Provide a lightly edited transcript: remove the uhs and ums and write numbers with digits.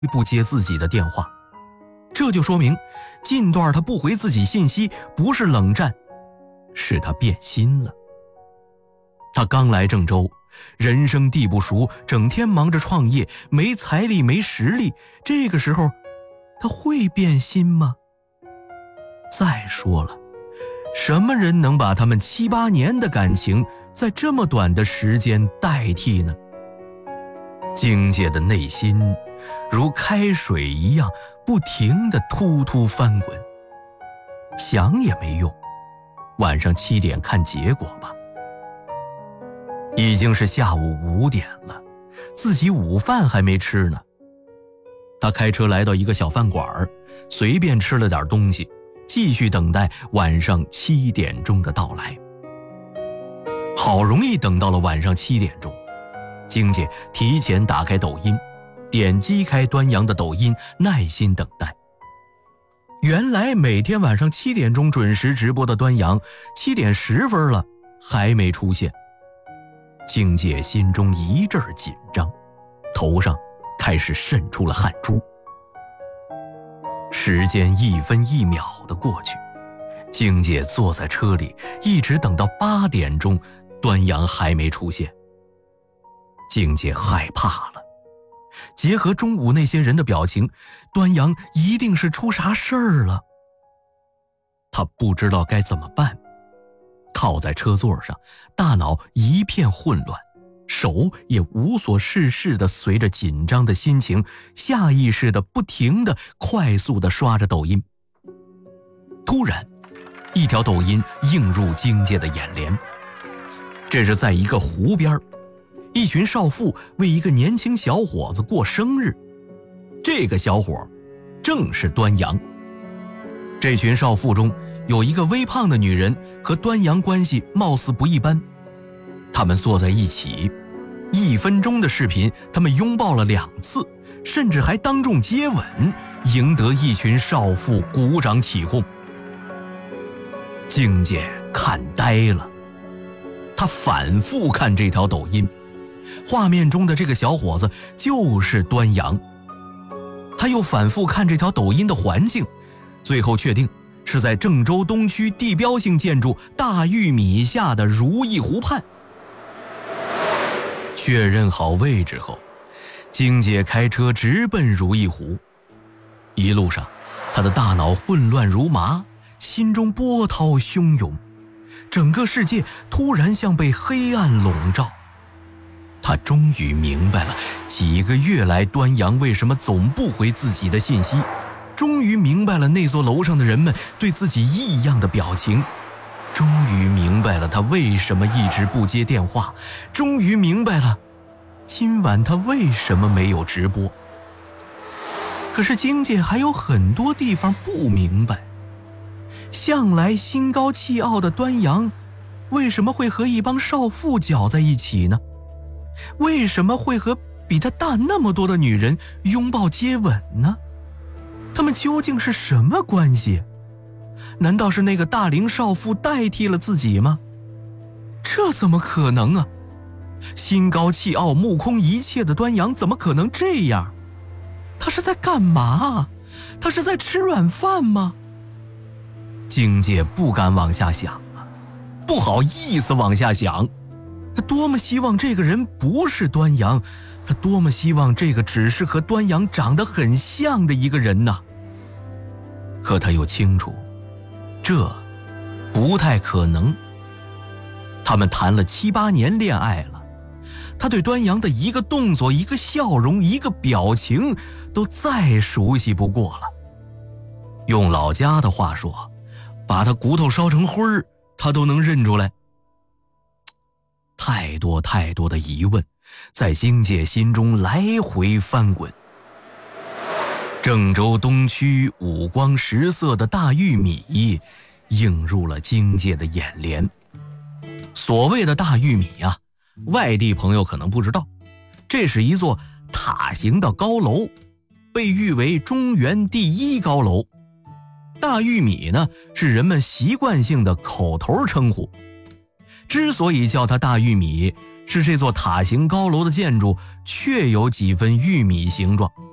不接自己的电话，这就说明近段他不回自己信息不是冷战，是他变心了。他刚来郑州，人生地不熟，整天忙着创业，没财力没实力，这个时候他会变心吗？再说了，什么人能把他们7、8年的感情在这么短的时间代替呢？荆介的内心如开水一样不停地突突翻滚，想也没用，晚上7点看结果吧。已经是下午5点了，自己午饭还没吃呢。他开车来到一个小饭馆，随便吃了点东西，继续等待晚上7点钟的到来。好容易等到了晚上7点钟，荆介提前打开抖音，点击开端阳的抖音，耐心等待。原来每天晚上7点钟准时直播的端阳，7点10分了还没出现。荆介心中一阵紧张，头上开始渗出了汗珠。时间1分1秒的过去，荆介坐在车里，一直等到8点钟，端阳还没出现。荆介害怕了，结合中午那些人的表情，端阳一定是出啥事儿了。他不知道该怎么办，靠在车座上，大脑一片混乱，手也无所事事地随着紧张的心情，下意识地不停地快速地刷着抖音。突然，一条抖音映入荆介的眼帘。这是在一个湖边，一群少妇为一个年轻小伙子过生日，这个小伙正是端阳。这群少妇中有一个微胖的女人，和端阳关系貌似不一般。他们坐在一起，1分钟的视频，他们拥抱了2次，甚至还当众接吻，赢得一群少妇鼓掌起哄。荆介看呆了，他反复看这条抖音，画面中的这个小伙子就是端阳。他又反复看这条抖音的环境，最后确定是在郑州东区地标性建筑大玉米下的如意湖畔。确认好位置后，荆介开车直奔如意湖。一路上，他的大脑混乱如麻，心中波涛汹涌，整个世界突然像被黑暗笼罩。他终于明白了几个月来端阳为什么总不回自己的信息，终于明白了那座楼上的人们对自己异样的表情，终于明白了他为什么一直不接电话，终于明白了今晚他为什么没有直播。可是荆介还有很多地方不明白，向来心高气傲的端阳为什么会和一帮少妇搅在一起呢？为什么会和比他大那么多的女人拥抱接吻呢？他们究竟是什么关系？难道是那个大龄少妇代替了自己吗？这怎么可能啊？心高气傲、目空一切的端阳怎么可能这样？他是在干嘛？他是在吃软饭吗？荆介不敢往下想啊，不好意思往下想。他多么希望这个人不是端阳，他多么希望这个只是和端阳长得很像的一个人呐。可他又清楚，这不太可能。他们谈了7、8年恋爱了，他对端阳的一个动作、一个笑容、一个表情都再熟悉不过了。用老家的话说，把他骨头烧成灰儿，他都能认出来。太多太多的疑问在荆介心中来回翻滚。郑州东区五光十色的大玉米映入了荆介的眼帘。所谓的大玉米啊，外地朋友可能不知道，这是一座塔形的高楼，被誉为中原第1高楼。大玉米呢，是人们习惯性的口头称呼。之所以叫它大玉米，是这座塔形高楼的建筑确有几分玉米形状。